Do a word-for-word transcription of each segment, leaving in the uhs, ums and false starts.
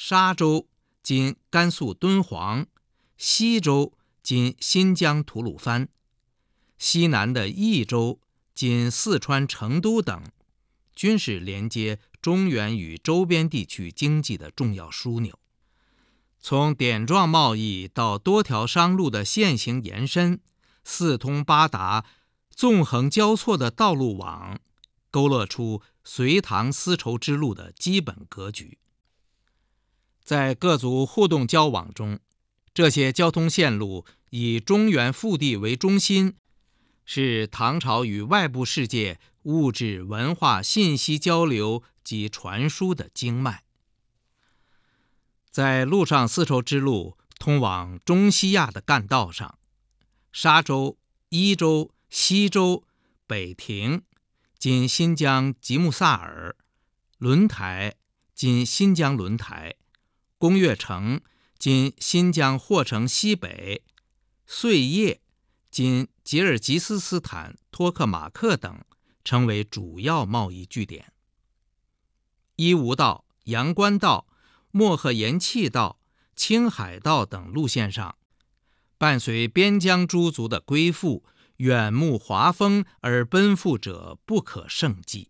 沙州今甘肃敦煌，西州今新疆吐鲁番，西南的益州今四川成都等，均是连接中原与周边地区经济的重要枢纽。从点状贸易到多条商路的线行延伸，四通八达、纵横交错的道路网，勾勒出隋唐丝绸之路的基本格局。在各族互动交往中，这些交通线路以中原腹地为中心，是唐朝与外部世界物质文化信息交流及传输的经脉。在陆上丝绸之路通往中西亚的干道上，沙州、伊州、西州、北庭今新疆吉木萨尔，轮台今新疆轮台，工岳城今新疆霍城西北，碎叶今吉尔吉斯斯坦托克马克等成为主要贸易据点。伊吾道、阳关道、漠河盐气道、青海道等路线上，伴随边疆诸族的归附，远目华风而奔赴者不可胜计。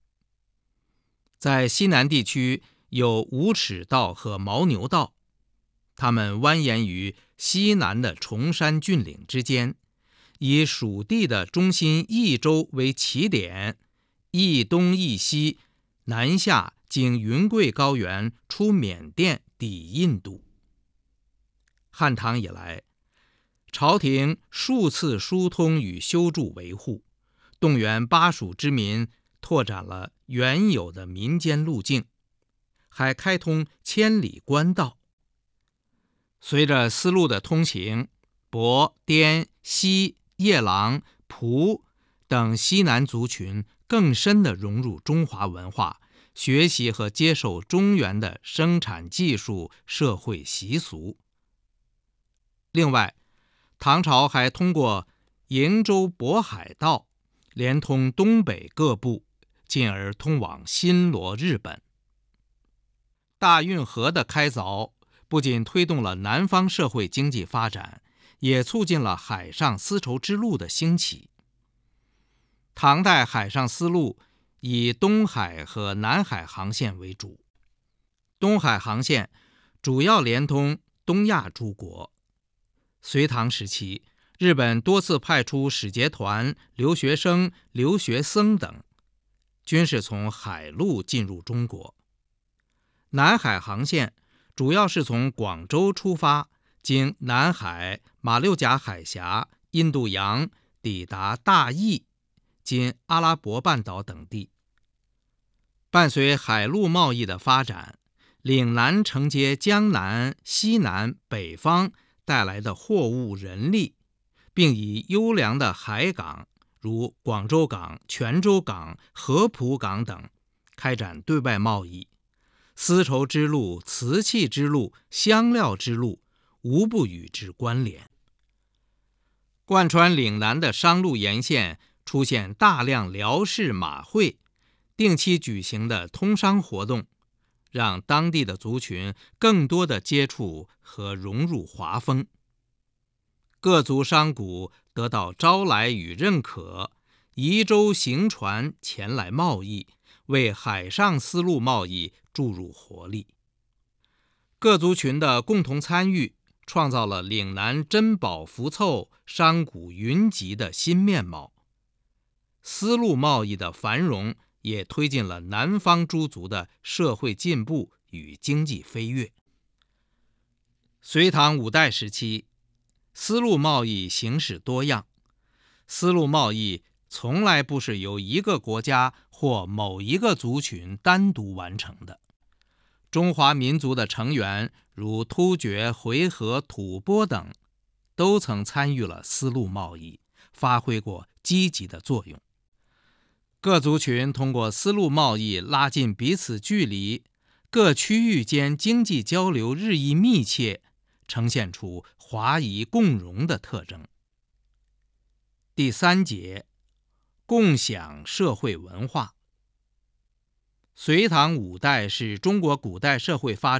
在西南地区有五尺道和牦牛道，它们蜿蜒于西南的崇山峻岭之间，以蜀地的中心益州为起点，益东益西，南下经云贵高原出缅甸抵印度。汉唐以来，朝廷数次疏通与修筑维护，动员巴蜀之民，拓展了原有的民间路径，还开通千里官道。随着丝路的通行，亳、滇、西、夜郎、蒲等西南族群更深地融入中华文化，学习和接受中原的生产技术、社会习俗。另外，唐朝还通过瀛洲渤海道连通东北各部，进而通往新罗、日本。大运河的开凿不仅推动了南方社会经济发展，也促进了海上丝绸之路的兴起。唐代海上丝路以东海和南海航线为主，东海航线主要连通东亚诸国。隋唐时期，日本多次派出使节团、留学生、留学僧等，均是从海路进入中国。南海航线主要是从广州出发，经南海、马六甲海峡、印度洋，抵达大邑今阿拉伯半岛等地。伴随海陆贸易的发展，岭南承接江南、西南、北方带来的货物人力，并以优良的海港如广州港、泉州港、合浦港等开展对外贸易。丝绸之路、瓷器之路、香料之路无不与之关联。贯穿岭南的商路沿线出现大量辽市马会，定期举行的通商活动，让当地的族群更多的接触和融入华风。各族商贾得到招来与认可，移舟行船前来贸易，为海上丝路贸易注入活力。各族群的共同参与，创造了岭南珍宝福凑、商贾云集的新面貌。丝路贸易的繁荣也推进了南方诸族的社会进步与经济飞跃。隋唐五代时期，丝路贸易形式多样。丝路贸易从来不是由一个国家或某一个族群单独完成的。中华民族的成员如突厥、回纥、吐蕃等，都曾参与了丝路贸易，发挥过积极的作用。各族群通过丝路贸易拉近彼此距离，各区域间经济交流日益密切，呈现出华夷共荣的特征。第三节，共享社会文化。隋唐五代是中国古代社会发展